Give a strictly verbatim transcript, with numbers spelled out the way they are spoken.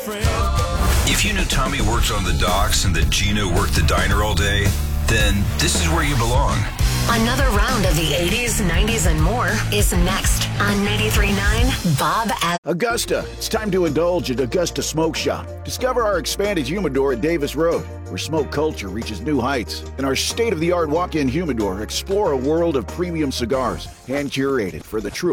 If you knew Tommy worked on the docks and that Gina worked the diner all day, then this is where you belong. Another round of the eighties, nineties, and more is next on ninety-three point nine Bob at Augusta. It's time to indulge at Augusta Smoke Shop. Discover our expanded humidor at Davis Road, where smoke culture reaches new heights. In our state-of-the-art walk-in humidor, explore a world of premium cigars, hand-curated for the true